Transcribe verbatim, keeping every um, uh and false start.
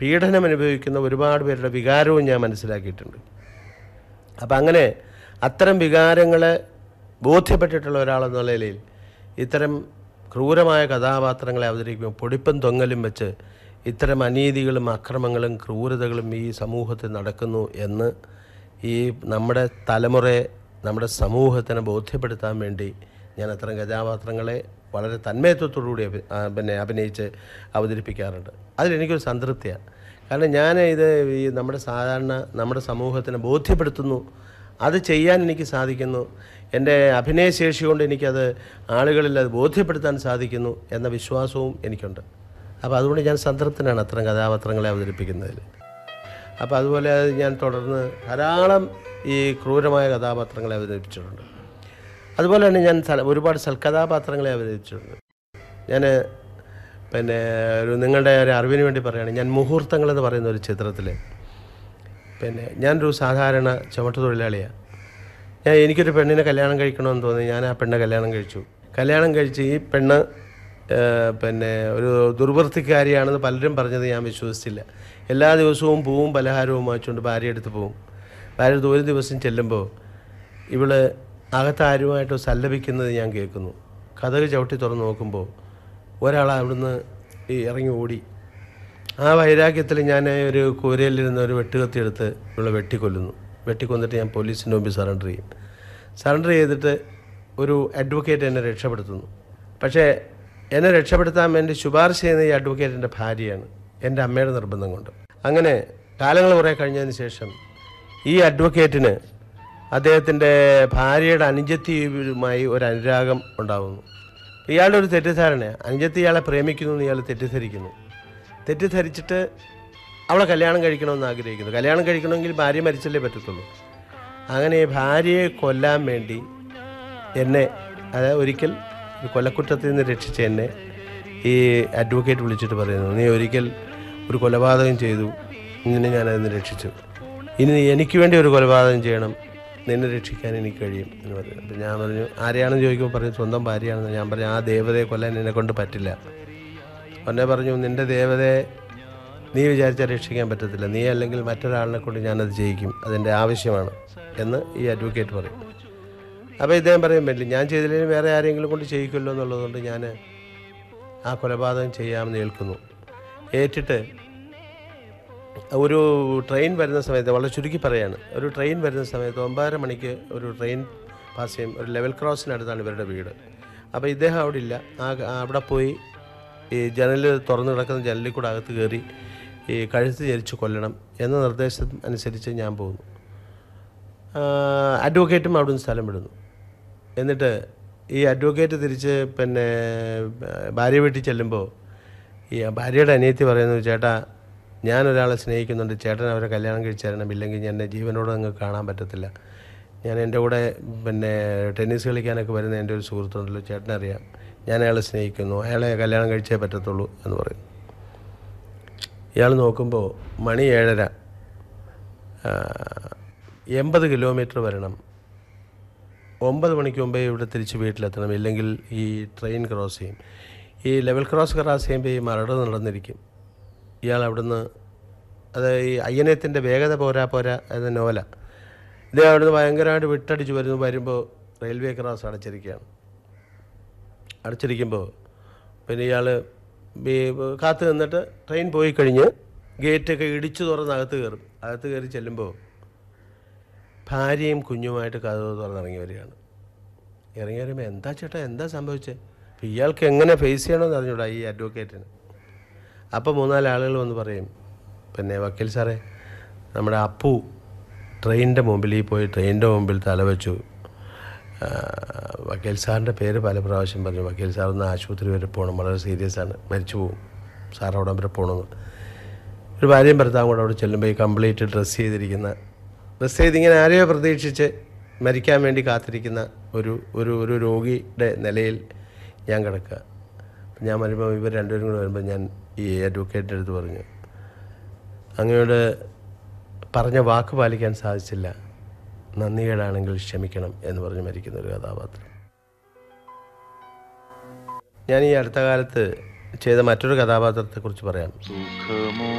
പീഡനം അനുഭവിക്കുന്ന ഒരുപാട് പേരുടെ വികാരവും ഞാൻ മനസ്സിലാക്കിയിട്ടുണ്ട്. അപ്പം അങ്ങനെ അത്തരം വികാരങ്ങളെ ബോധ്യപ്പെട്ടിട്ടുള്ള ഒരാളെന്നുള്ള നിലയിൽ ഇത്തരം ക്രൂരമായ കഥാപാത്രങ്ങളെ അവതരിപ്പിക്കുമ്പോൾ പൊടിപ്പും തൊങ്ങലും വെച്ച് ഇത്തരം അനീതികളും അക്രമങ്ങളും ക്രൂരതകളും ഈ സമൂഹത്തിൽ നടക്കുന്നു എന്ന് ഈ നമ്മുടെ തലമുറയെ നമ്മുടെ സമൂഹത്തിനെ ബോധ്യപ്പെടുത്താൻ വേണ്ടി ഞാൻ അത്തരം കഥാപാത്രങ്ങളെ വളരെ തന്മയത്വത്തോടുകൂടി പിന്നെ അഭിനയിച്ച് അവതരിപ്പിക്കാറുണ്ട്. അതിലെനിക്കൊരു സംതൃപ്തിയാണ്. കാരണം ഞാൻ ഇത് ഈ നമ്മുടെ സാധാരണ നമ്മുടെ സമൂഹത്തിനെ ബോധ്യപ്പെടുത്തുന്നു, അത് ചെയ്യാൻ എനിക്ക് സാധിക്കുന്നു, എൻ്റെ അഭിനയശേഷി കൊണ്ട് എനിക്കത് ആളുകളിൽ അത് ബോധ്യപ്പെടുത്താൻ സാധിക്കുന്നു എന്ന വിശ്വാസവും എനിക്കുണ്ട്. അപ്പോൾ അതുകൊണ്ട് ഞാൻ സംതൃപ്തനാണ് അത്തരം കഥാപാത്രങ്ങളെ അവതരിപ്പിക്കുന്നതിൽ. അപ്പോൾ അതുപോലെ ഞാൻ തുടർന്ന് ധാരാളം ഈ ക്രൂരമായ കഥാപാത്രങ്ങളെ അവതരിപ്പിച്ചിട്ടുണ്ട്. അതുപോലെ തന്നെ ഞാൻ ഒരുപാട് സൽക്കഥാപാത്രങ്ങളെ അവതരിപ്പിച്ചിട്ടുണ്ട്. ഞാൻ പിന്നെ ഒരു നിങ്ങളുടെ ഒരു അറിവിന് വേണ്ടി പറയുകയാണ്, ഞാൻ മുഹൂർത്തങ്ങളെന്ന് പറയുന്ന ഒരു ചിത്രത്തിൽ പിന്നെ ഞാനൊരു സാധാരണ ചുമട്ട് തൊഴിലാളിയാണ്. ഞാൻ എനിക്കൊരു പെണ്ണിനെ കല്യാണം കഴിക്കണമെന്ന് തോന്നി. ഞാൻ ആ പെണ്ണെ കല്യാണം കഴിച്ചു. കല്യാണം കഴിച്ച് ഈ പെണ്ണ് പിന്നെ ഒരു ദുർവൃത്തിക്കാരിയാണെന്ന് പലരും പറഞ്ഞത് ഞാൻ വിശ്വസിച്ചില്ല. എല്ലാ ദിവസവും പൂവും പലഹാരവും വാങ്ങിച്ചുകൊണ്ട് ഭാര്യ എടുത്ത് പോവും. ഭാര്യ അടുത്ത് ഒരു ദിവസം ചെല്ലുമ്പോൾ ഇവൾ അകത്താരുമായിട്ട് സല്ലപിക്കുന്നത് ഞാൻ കേൾക്കുന്നു. കതക് ചവിട്ടി തുറന്ന് നോക്കുമ്പോൾ ഒരാൾ അവിടുന്ന് ഇറങ്ങി ഓടി. ആ വൈരാഗ്യത്തിൽ ഞാൻ ഒരു കൂരയിലിരുന്ന് ഒരു വെട്ടുകത്തി എടുത്ത് ഇവളെ വെട്ടിക്കൊല്ലുന്നു. വെട്ടിക്കൊന്നിട്ട് ഞാൻ പോലീസിൻ്റെ മുമ്പിൽ സറണ്ടർ ചെയ്യും. സറണ്ടർ ചെയ്തിട്ട് ഒരു അഡ്വക്കേറ്റ് എന്നെ രക്ഷപ്പെടുത്തുന്നു. പക്ഷേ എന്നെ രക്ഷപ്പെടുത്താൻ വേണ്ടി ശുപാർശ ചെയ്യുന്ന ഈ അഡ്വക്കേറ്റിൻ്റെ ഭാര്യയാണ്, എൻ്റെ അമ്മയുടെ നിർബന്ധം കൊണ്ട്. അങ്ങനെ കാലങ്ങൾ കുറേ കഴിഞ്ഞതിന് ശേഷം ഈ അഡ്വക്കേറ്റിന് അദ്ദേഹത്തിൻ്റെ ഭാര്യയുടെ അനുജത്തിയുമായി ഒരു അനുരാഗം ഉണ്ടാകുന്നു. ഇയാളുടെ ഒരു തെറ്റിദ്ധാരണയാണ്, അനുജത്തി ഇയാളെ പ്രേമിക്കുന്നു എന്ന് ഇയാൾ തെറ്റിദ്ധരിക്കുന്നു. തെറ്റിദ്ധരിച്ചിട്ട് അവളെ കല്യാണം കഴിക്കണമെന്ന് ആഗ്രഹിക്കുന്നു. കല്യാണം കഴിക്കണമെങ്കിൽ ഭാര്യ മരിച്ചല്ലേ പറ്റത്തുള്ളൂ. അങ്ങനെ ഭാര്യയെ കൊല്ലാൻ വേണ്ടി എന്നെ, അതായത് ഒരിക്കൽ കൊലക്കുറ്റത്തിൽ നിന്ന് രക്ഷിച്ച എന്നെ ഈ അഡ്വക്കേറ്റ് വിളിച്ചിട്ട് പറയുന്നു, നീ ഒരിക്കൽ ഒരു കൊലപാതകം ചെയ്തു, ഇങ്ങനെ ഞാനതിന് രക്ഷിച്ചു, ഇനി എനിക്ക് വേണ്ടി ഒരു കൊലപാതകം ചെയ്യണം, നിന്നെ രക്ഷിക്കാൻ എനിക്ക് കഴിയും എന്ന് പറഞ്ഞു. അപ്പം ഞാൻ പറഞ്ഞു, ആരെയാണെന്ന് ചോദിക്കുമ്പോൾ പറഞ്ഞു സ്വന്തം ഭാര്യയാണെന്ന്. ഞാൻ പറഞ്ഞു, ആ ദേവതയെ കൊല്ലാൻ എന്നെ കൊണ്ട് പറ്റില്ല. എന്നെ പറഞ്ഞു, നിൻ്റെ ദേവതയെ നീ വിചാരിച്ചാൽ രക്ഷിക്കാൻ പറ്റത്തില്ല, നീ അല്ലെങ്കിൽ മറ്റൊരാളിനെ കൊണ്ട് ഞാനത് ചെയ്യിക്കും, അതിൻ്റെ ആവശ്യമാണ് എന്ന് ഈ അഡ്വക്കേറ്റ് പറയും. അപ്പോൾ ഇദ്ദേഹം പറയാൻ പറ്റില്ല, ഞാൻ ചെയ്തില്ലെങ്കിൽ വേറെ ആരെങ്കിലും കൊണ്ട് ചെയ്യിക്കുമല്ലോ എന്നുള്ളതുകൊണ്ട് ഞാൻ ആ കൊലപാതകം ചെയ്യാമെന്ന് ഏൽക്കുന്നു. ഏറ്റിട്ട് ഒരു ട്രെയിൻ വരുന്ന സമയത്ത്, വളരെ ചുരുക്കി പറയാണ്, ഒരു ട്രെയിൻ വരുന്ന സമയത്ത് ഒമ്പതര മണിക്ക് ഒരു ട്രെയിൻ പാസ് ചെയ്യും. ഒരു ലെവൽ ക്രോസിനടുത്താണ് ഇവരുടെ വീട്. അപ്പോൾ ഇദ്ദേഹം അവിടെ ഇല്ല. ആ അവിടെ പോയി ഈ ജനൽ തുറന്നു കിടക്കുന്ന ജനലിൽ കൂടെ അകത്ത് കയറി ഈ കഴുത്ത് ചരിച്ച് കൊല്ലണം എന്ന നിർദ്ദേശം അനുസരിച്ച് ഞാൻ പോകുന്നു. അഡ്വക്കേറ്റും അവിടെ നിന്ന് സ്ഥലം വിടുന്നു. എന്നിട്ട് ഈ അഡ്വക്കേറ്റ് തിരിച്ച് പിന്നെ ഭാര്യ വീട്ടിൽ ചെല്ലുമ്പോൾ ഈ ഭാര്യയുടെ അനിയത്തി പറയുന്നു, ചേട്ടാ ഞാനൊരാളെ സ്നേഹിക്കുന്നുണ്ട്, ചേട്ടൻ അവരെ കല്യാണം കഴിച്ചു തരണം, ഇല്ലെങ്കിൽ ഞാൻ എൻ്റെ ജീവനോട് നിങ്ങൾക്ക് കാണാൻ പറ്റത്തില്ല. ഞാൻ എൻ്റെ കൂടെ പിന്നെ ടെന്നീസ് കളിക്കാനൊക്കെ വരുന്ന എൻ്റെ ഒരു സുഹൃത്തുണ്ടല്ലോ, ചേട്ടനറിയാം, ഞാൻ അയാളെ സ്നേഹിക്കുന്നു, അയാളെ കല്യാണം കഴിച്ചേ പറ്റത്തുള്ളൂ എന്ന് പറയും. ഇയാൾ നോക്കുമ്പോൾ മണി ഏഴര, എൺപത് കിലോമീറ്റർ വരണം, ഒമ്പത് മണിക്ക് മുമ്പേ ഇവിടെ തിരിച്ച് വീട്ടിലെത്തണം, ഇല്ലെങ്കിൽ ഈ ട്രെയിൻ ക്രോസ് ചെയ്യും. ഈ ലെവൽ ക്രോസ് ക്രോസ് ചെയ്യുമ്പോൾ ഈ മരട് നടന്നിരിക്കും. ഇയാൾ അവിടുന്ന്, അത് ഈ അയ്യനത്തിൻ്റെ വേഗത പോരാ പോരാ എന്ന നോവല, ഇദ്ദേഹം അവിടുന്ന് ഭയങ്കരമായിട്ട് വിട്ടടിച്ച് വരുന്നു. വരുമ്പോൾ റെയിൽവേ ക്രോസ് അടച്ചിരിക്കുകയാണ്. അടച്ചിരിക്കുമ്പോൾ പിന്നെ ഇയാൾ കാത്തു നിന്നിട്ട് ട്രെയിൻ പോയി കഴിഞ്ഞ് ഗേറ്റൊക്കെ ഇടിച്ചു തുറന്ന് അകത്ത് കയറും. അകത്ത് കയറി ചെല്ലുമ്പോൾ ഭാര്യയും കുഞ്ഞുമായിട്ട് കതവ് തുറന്നിറങ്ങി വരികയാണ്. ഇറങ്ങി വരുമ്പോൾ എന്താ ചേട്ടാ എന്താ സംഭവിച്ചത്? അപ്പോൾ ഇയാൾക്ക് എങ്ങനെ ഫേസ് ചെയ്യണമെന്ന് അറിഞ്ഞൂടാ ഈ അഡ്വക്കേറ്റിന്. അപ്പോൾ മൂന്നാല് ആളുകൾ വന്ന് പറയും, പിന്നെ വക്കീൽ സാറേ, നമ്മുടെ അപ്പു ട്രെയിനിൻ്റെ മുമ്പിൽ ഈ പോയി ട്രെയിനിൻ്റെ മുമ്പിൽ തലവെച്ചു. വക്കീൽ സാറിൻ്റെ പേര് പല പ്രാവശ്യം പറഞ്ഞു. വക്കീൽ സാർ ഒന്ന് ആശുപത്രി വരെ പോകണം, വളരെ സീരിയസ് ആണ്, മരിച്ചു പോകും, സാർ അവിടെ വരെ പോകണമെന്ന്. ഒരു ഭാര്യയും ഭർത്താവും കൂടെ അവിടെ ചെല്ലുമ്പോൾ ഈ കംപ്ലീറ്റ് ഡ്രസ്സ് ചെയ്തിരിക്കുന്ന, ഡ്രസ്സ് ചെയ്തിങ്ങനെ ആരെയോ പ്രതീക്ഷിച്ച് മരിക്കാൻ വേണ്ടി കാത്തിരിക്കുന്ന ഒരു ഒരു ഒരു രോഗിയുടെ നിലയിൽ ഞാൻ കിടക്കുക. ഞാൻ വരുമ്പോൾ ഇവർ രണ്ടുപേരും കൂടെ വരുമ്പോൾ ഞാൻ ഈ അഡ്വക്കേറ്റിൻ്റെ അടുത്ത് പറഞ്ഞു, അങ്ങയോട് പറഞ്ഞ വാക്ക് പാലിക്കാൻ സാധിച്ചില്ല, നന്ദികേടാണെങ്കിൽ ക്ഷമിക്കണം എന്ന് പറഞ്ഞ് മരിക്കുന്ന ഒരു കഥാപാത്രം. ഞാൻ ഈ അടുത്ത കാലത്ത് ചെയ്ത മറ്റൊരു കഥാപാത്രത്തെക്കുറിച്ച് പറയാം.